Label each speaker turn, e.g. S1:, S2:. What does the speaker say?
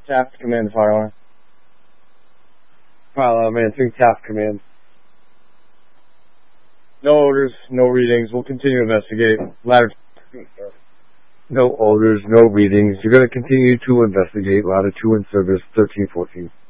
S1: Task command fire alarm.
S2: Fire alarm answering task command.
S1: No orders, no readings. We'll continue to investigate. Ladder.
S2: No orders, no readings. You're going to continue to investigate. Ladder 2 in service, 1314.